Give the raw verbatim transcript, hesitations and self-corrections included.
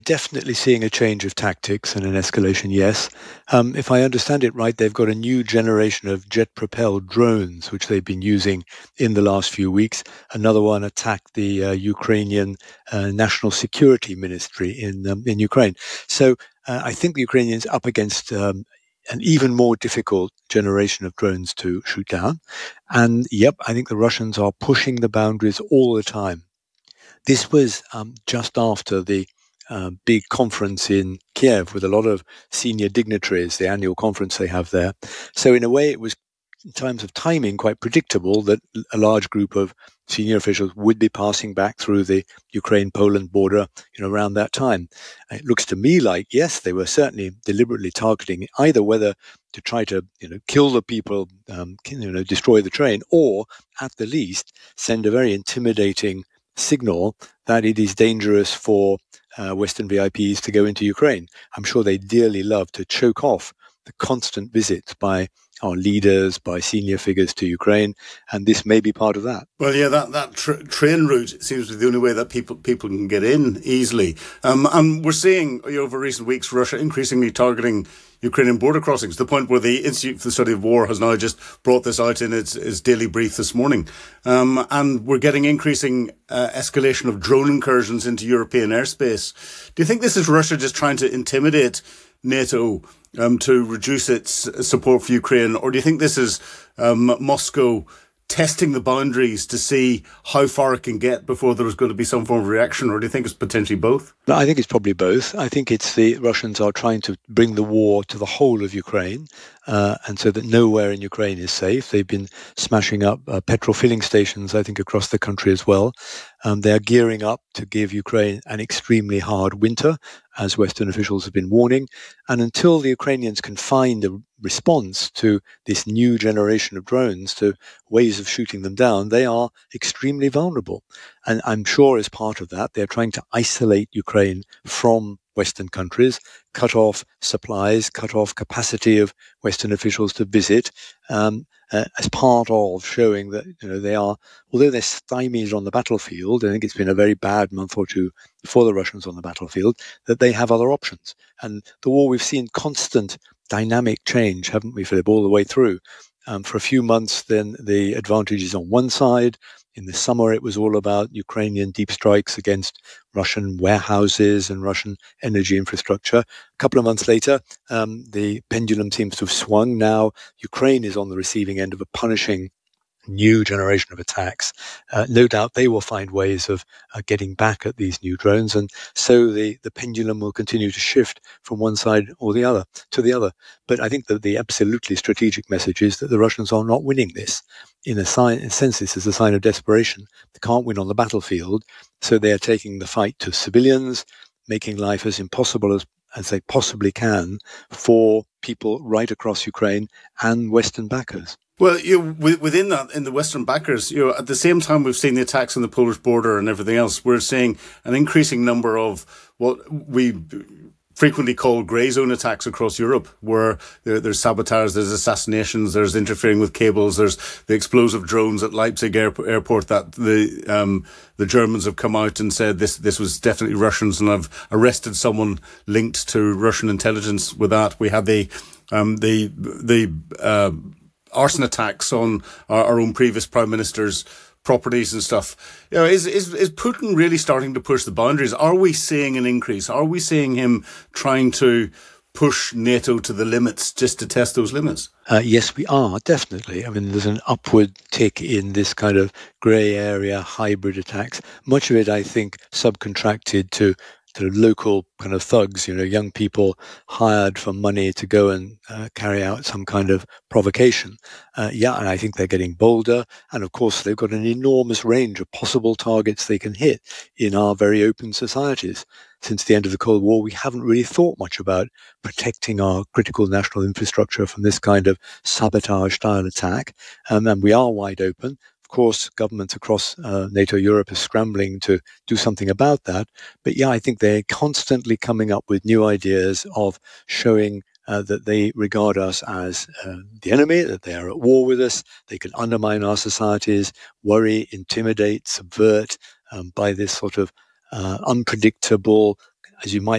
Definitely seeing a change of tactics and an escalation, yes. Um, if I understand it right, they've got a new generation of jet-propelled drones, which they've been using in the last few weeks. Another one attacked the uh, Ukrainian uh, National Security Ministry in um, in Ukraine. So uh, I think the Ukrainians up against um, an even more difficult generation of drones to shoot down. And yep, I think the Russians are pushing the boundaries all the time. This was um, just after the uh, big conference in Kiev with a lot of senior dignitaries, the annual conference they have there. So in a way, it was, in terms of timing, quite predictable that a large group of senior officials would be passing back through the Ukraine-Poland border, you know, around that time. It looks to me like, yes, they were certainly deliberately targeting either whether to try to, you know, kill the people, um, you know, destroy the train, or at the least send a very intimidating signal that it is dangerous for uh, Western V I Ps to go into Ukraine. I'm sure they dearly love to choke off the constant visits by our leaders, by senior figures to Ukraine, and this may be part of that. Well, yeah, that that tra- train route seems to be the only way that people people can get in easily. Um, and we're seeing, you know, over recent weeks, Russia increasingly targeting Ukrainian border crossings, to the point where the Institute for the Study of War has now just brought this out in its, its daily brief this morning. Um, and we're getting increasing uh, escalation of drone incursions into European airspace. Do you think this is Russia just trying to intimidate NATO um, to reduce its support for Ukraine? Or do you think this is um, Moscow testing the boundaries to see how far it can get before there's going to be some form of reaction? Or do you think it's potentially both? No, I think it's probably both. I think it's the Russians are trying to bring the war to the whole of Ukraine, uh, and so that nowhere in Ukraine is safe. They've been smashing up uh, petrol filling stations, I think, across the country as well. Um, they are gearing up to give Ukraine an extremely hard winter, as Western officials have been warning. And until the Ukrainians can find a response to this new generation of drones, to ways of shooting them down, they are extremely vulnerable. And I'm sure as part of that, they're trying to isolate Ukraine from Western countries, cut off supplies, cut off capacity of Western officials to visit, um, uh, as part of showing that, you know, they are, although they're stymied on the battlefield, I think it's been a very bad month or two for the Russians on the battlefield, that they have other options. And the war, we've seen constant dynamic change, haven't we, Philip, all the way through. Um, for a few months, then the advantage is on one side. In the summer, it was all about Ukrainian deep strikes against Russian warehouses and Russian energy infrastructure. A couple of months later, um, the pendulum seems to have swung. Now, Ukraine is on the receiving end of a punishing new generation of attacks. Uh, no doubt they will find ways of uh, getting back at these new drones, and so the, the pendulum will continue to shift from one side or the other to the other. But I think that the absolutely strategic message is that the Russians are not winning this. In a, sign, in a sense, this is a sign of desperation. They can't win on the battlefield, so they are taking the fight to civilians, making life as impossible as, as they possibly can for people right across Ukraine and Western backers. Well, you know, within that, in the Western backers, you know, at the same time we've seen the attacks on the Polish border and everything else, we're seeing an increasing number of what we frequently call grey zone attacks across Europe, where there, there's sabotage, there's assassinations, there's interfering with cables, there's the explosive drones at Leipzig air, airport that the um, the Germans have come out and said this this was definitely Russians, and have arrested someone linked to Russian intelligence with that. We had the um, the the uh, arson attacks on our, our own previous prime minister's properties and stuff. You know, is, is is Putin really starting to push the boundaries? Are we seeing an increase? Are we seeing him trying to push NATO to the limits just to test those limits? Uh, yes, we are, definitely. I mean, there's an upward tick in this kind of grey area hybrid attacks. Much of it, I think, subcontracted to to local kind of thugs, you know, young people hired for money to go and uh, carry out some kind of provocation. Uh, yeah, and I think they're getting bolder. And of course, they've got an enormous range of possible targets they can hit in our very open societies. Since the end of the Cold War, we haven't really thought much about protecting our critical national infrastructure from this kind of sabotage-style attack. Um, and we are wide open. Of course, governments across uh, NATO Europe are scrambling to do something about that. But yeah, I think they're constantly coming up with new ideas of showing uh, that they regard us as uh, the enemy, that they are at war with us. They can undermine our societies, worry, intimidate, subvert um, by this sort of uh, unpredictable as you might